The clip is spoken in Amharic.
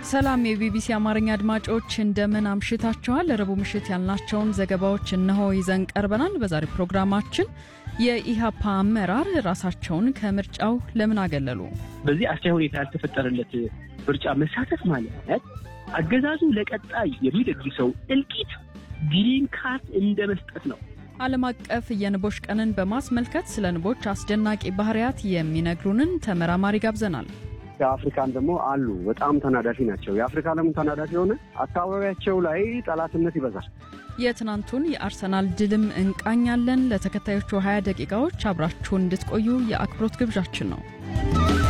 ሰላም የቢቢሲ አማርኛ አድማጮች እንደምን አምሽታችኋል። ረቡዕ ምሽት ያልናቸውን ዘገባዎች እነሆ ይዘን ቀርበናል። በዛሬው ፕሮግራማችን የኢሃፓ አመራር ራሳቸውን ከምርጫው ለምን አገለሉ? በዚህ አስቻይ ሁኔታ ያልተፈጠረለት ምርጫ መሳተፍ ማለት አገዛዙ ለቀጣይ የሚደግሰው እልቂት ግሪን ካርድ እንደመስጠት ነው። ዓለም አቀፍ የንቦች ቀንን በማስመልከት ስለ ንቦች አስደናቂ ባህሪያት የሚነግሩንን ተመራማሪ ጋብዘናል። የአፍሪካን ደግሞ አሉ በጣም ተናዳፊ ናቸው። የአፍሪካ ዓለም ተናዳፊ ሆነ አካባቢያቸው ላይ ጠላትነት ይበዛል። የትናንቱን የአርሰናል ድልም እንቃኛለን። ለተከታዮቹ 20 ደቂቃዎች አብራችሁን እንድትቆዩ የአክብሮት ግብዣችን ነው።